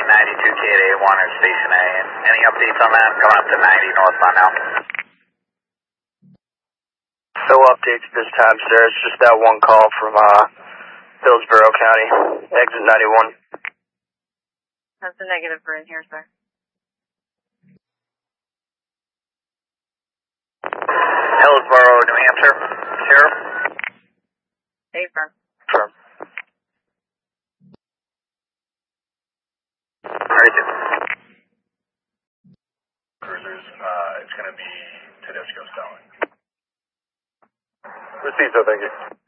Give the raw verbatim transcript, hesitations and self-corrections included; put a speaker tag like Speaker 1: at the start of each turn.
Speaker 1: ninety-two K at A one or Station A. And any updates on that? Coming up to ninety northbound now.
Speaker 2: No updates this time, sir. It's just that one call from uh, Hillsborough County, exit ninety-one.
Speaker 3: That's a negative for in here, sir.
Speaker 1: Hillsborough, New Hampshire, Sheriff.
Speaker 3: Hey, firm.
Speaker 2: Firm.
Speaker 1: Ready to.
Speaker 4: Cruisers, uh, it's going to be Tedesco Stalin.
Speaker 2: Received, sir. Thank you.